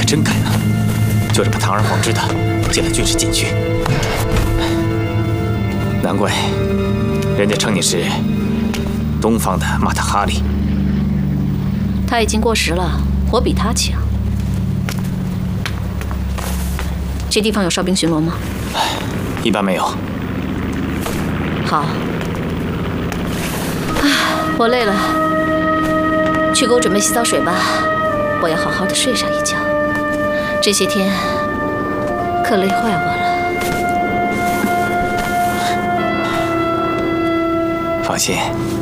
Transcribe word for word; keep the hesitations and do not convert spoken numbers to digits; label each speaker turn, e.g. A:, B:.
A: 真敢呢！就这么堂而皇之的进了军事禁区，难怪人家称你是东方的马塔哈里。
B: 他已经过时了，我比他强。这地方有哨兵巡逻吗？
A: 一般没有。
B: 好。唉，我累了，去给我准备洗澡水吧。我要好好的睡上一觉。这些天可累坏我了。
A: 放心。